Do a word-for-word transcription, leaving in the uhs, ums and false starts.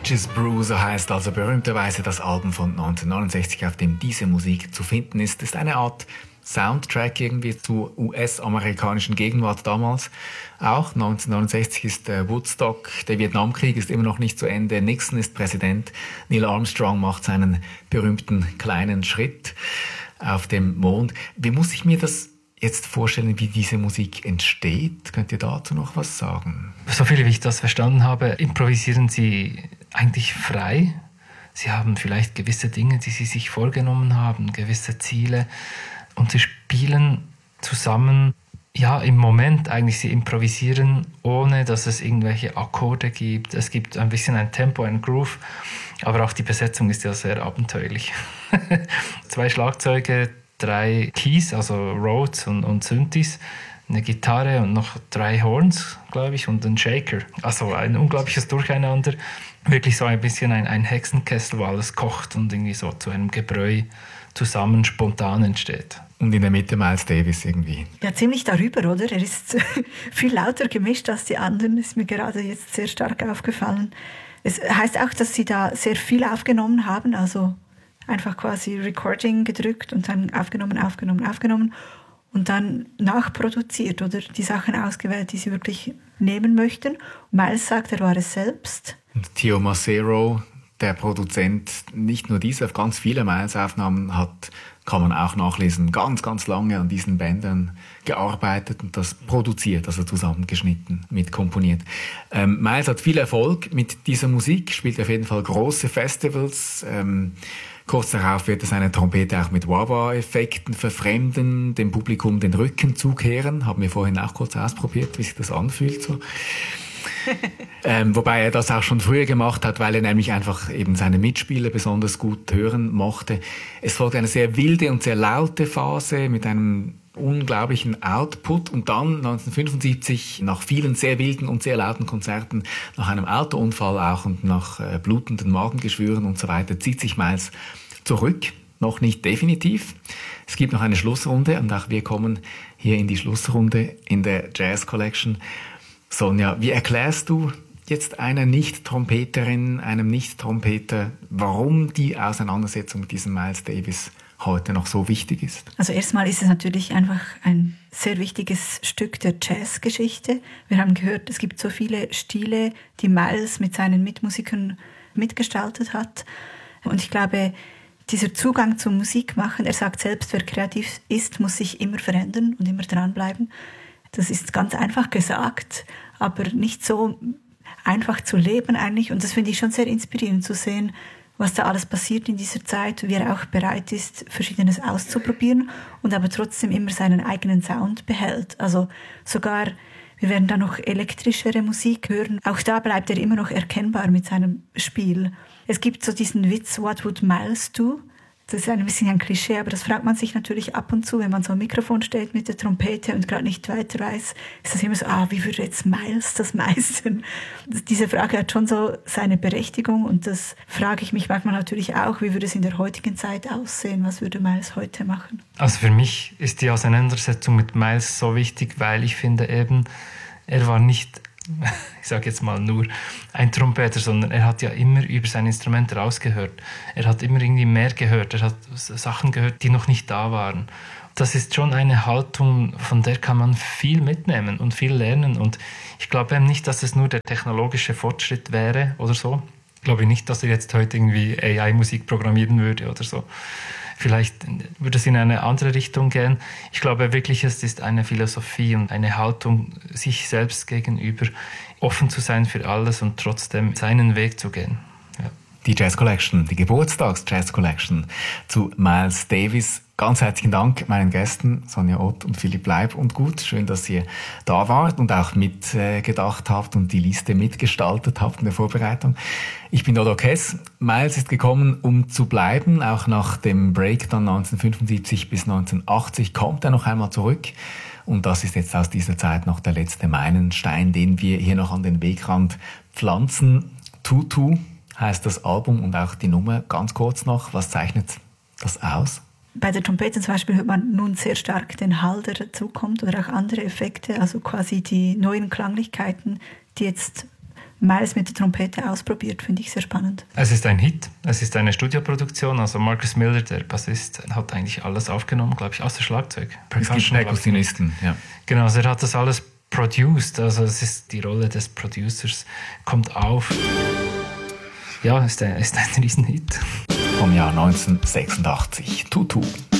Witches Brew, so heißt also berühmterweise das Album von neunzehnhundertneunundsechzig, auf dem diese Musik zu finden ist. Das ist eine Art Soundtrack irgendwie zur U S-amerikanischen Gegenwart damals. Auch neunzehnhundertneunundsechzig ist äh, Woodstock, der Vietnamkrieg ist immer noch nicht zu Ende, Nixon ist Präsident, Neil Armstrong macht seinen berühmten kleinen Schritt auf dem Mond. Wie muss ich mir das jetzt vorstellen, wie diese Musik entsteht? Könnt ihr dazu noch was sagen? So viel wie ich das verstanden habe, improvisieren Sie eigentlich frei. Sie haben vielleicht gewisse Dinge, die Sie sich vorgenommen haben, gewisse Ziele. Und Sie spielen zusammen, ja, im Moment eigentlich. Sie improvisieren, ohne dass es irgendwelche Akkorde gibt. Es gibt ein bisschen ein Tempo, ein Groove. Aber auch die Besetzung ist ja sehr abenteuerlich. Zwei Schlagzeuge, drei Keys, also Rhodes und, und Synthes, eine Gitarre und noch drei Horns, glaube ich, und ein Shaker. Also ein unglaubliches Durcheinander. Wirklich so ein bisschen ein, ein Hexenkessel, wo alles kocht und irgendwie so zu einem Gebräu zusammen spontan entsteht. Und in der Mitte Miles Davis irgendwie. Ja, ziemlich darüber, oder? Er ist viel lauter gemischt als die anderen, ist mir gerade jetzt sehr stark aufgefallen. Es heißt auch, dass sie da sehr viel aufgenommen haben, also einfach quasi Recording gedrückt und dann aufgenommen, aufgenommen, aufgenommen und dann nachproduziert oder die Sachen ausgewählt, die sie wirklich nehmen möchten. Miles sagt, er war es selbst. Und Theo Macero, der Produzent, nicht nur diese, auf ganz viele Miles-Aufnahmen hat, kann man auch nachlesen, ganz, ganz lange an diesen Bändern gearbeitet und das produziert, also zusammengeschnitten, mitkomponiert. Ähm, Miles hat viel Erfolg mit dieser Musik, spielt auf jeden Fall große Festivals. Ähm, kurz darauf wird er seine Trompete auch mit Wah-Wah-Effekten verfremden, dem Publikum den Rücken zukehren. Haben wir vorhin auch kurz ausprobiert, wie sich das anfühlt. So. ähm, wobei er das auch schon früher gemacht hat, weil er nämlich einfach eben seine Mitspieler besonders gut hören mochte. Es folgt eine sehr wilde und sehr laute Phase mit einem unglaublichen Output und dann neunzehnhundertfünfundsiebzig, nach vielen sehr wilden und sehr lauten Konzerten, nach einem Autounfall auch und nach äh, blutenden Magengeschwüren und so weiter, zieht sich Miles zurück. Noch nicht definitiv. Es gibt noch eine Schlussrunde und auch wir kommen hier in die Schlussrunde in der Jazz Collection. Sonja, wie erklärst du jetzt einer Nicht-Trompeterin, einem Nicht-Trompeter, warum die Auseinandersetzung mit diesem Miles Davis heute noch so wichtig ist? Also erstmal ist es natürlich einfach ein sehr wichtiges Stück der Jazzgeschichte. Wir haben gehört, es gibt so viele Stile, die Miles mit seinen Mitmusikern mitgestaltet hat. Und ich glaube, dieser Zugang zum Musikmachen, er sagt selbst, wer kreativ ist, muss sich immer verändern und immer dranbleiben. Das ist ganz einfach gesagt, aber nicht so einfach zu leben eigentlich. Und das finde ich schon sehr inspirierend zu sehen, was da alles passiert in dieser Zeit, wie er auch bereit ist, Verschiedenes auszuprobieren und aber trotzdem immer seinen eigenen Sound behält. Also sogar, wir werden da noch elektrischere Musik hören. Auch da bleibt er immer noch erkennbar mit seinem Spiel. Es gibt so diesen Witz, what would Miles do? Das ist ein bisschen ein Klischee, aber das fragt man sich natürlich ab und zu, wenn man so am Mikrofon steht mit der Trompete und gerade nicht weiter weiß, ist das immer so, ah, wie würde jetzt Miles das meistern? Diese Frage hat schon so seine Berechtigung und das frage ich mich manchmal natürlich auch, wie würde es in der heutigen Zeit aussehen? Was würde Miles heute machen? Also für mich ist die Auseinandersetzung mit Miles so wichtig, weil ich finde eben, er war nicht, ich sage jetzt mal nur ein Trompeter, sondern er hat ja immer über sein Instrument rausgehört. Er hat immer irgendwie mehr gehört. Er hat Sachen gehört, die noch nicht da waren. Das ist schon eine Haltung, von der kann man viel mitnehmen und viel lernen. Und ich glaube eben nicht, dass es nur der technologische Fortschritt wäre oder so. Ich glaube nicht, dass er jetzt heute irgendwie A I-Musik programmieren würde oder so. Vielleicht würde es in eine andere Richtung gehen. Ich glaube wirklich, es ist eine Philosophie und eine Haltung, sich selbst gegenüber offen zu sein für alles und trotzdem seinen Weg zu gehen. Ja. Die Jazz Collection, die Geburtstags-Jazz Collection zu Miles Davis. Ganz herzlichen Dank meinen Gästen Sonja Ott und Philipp Leib und gut. Schön, dass ihr da wart und auch mitgedacht äh, habt und die Liste mitgestaltet habt in der Vorbereitung. Ich bin Dodo Kess. Miles ist gekommen, um zu bleiben. Auch nach dem Break dann neunzehnhundertfünfundsiebzig bis neunzehnhundertachtzig kommt er noch einmal zurück. Und das ist jetzt aus dieser Zeit noch der letzte Meilenstein, den wir hier noch an den Wegrand pflanzen. Tutu heißt das Album und auch die Nummer. Ganz kurz noch, was zeichnet das aus? Bei der Trompete zum Beispiel hört man nun sehr stark den Hall, der dazukommt, oder auch andere Effekte, also quasi die neuen Klanglichkeiten, die jetzt Miles mit der Trompete ausprobiert, finde ich sehr spannend. Es ist ein Hit, es ist eine Studioproduktion, also Marcus Miller, der Bassist, hat eigentlich alles aufgenommen, glaube ich, außer Schlagzeug. Es gibt Perkussionisten, ja. Genau, also er hat das alles produced, also es ist die Rolle des Producers, kommt auf. Ja, ist ein, ist ein Riesenhit. Vom Jahr neunzehnhundertsechsundachtzig, Tutu.